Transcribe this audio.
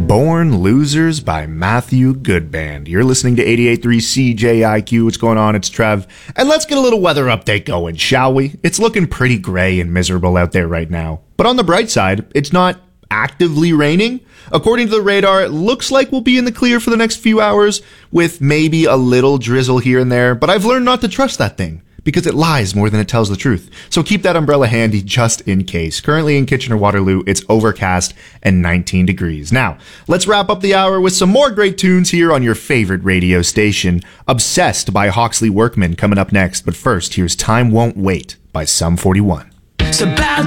Born Losers by Matthew Goodband. You're listening to 88.3 CJIQ. What's going on? It's Trev. And let's get a little weather update going, shall we? It's looking pretty gray and miserable out there right now. But on the bright side, it's not actively raining. According to the radar, it looks like we'll be in the clear for the next few hours with maybe a little drizzle here and there. But I've learned not to trust that thing, because it lies more than it tells the truth. So keep that umbrella handy just in case. Currently in Kitchener-Waterloo, it's overcast and 19 degrees. Now, let's wrap up the hour with some more great tunes here on your favorite radio station. Obsessed by Hawksley Workman coming up next. But first, here's Time Won't Wait by Sum 41. It's about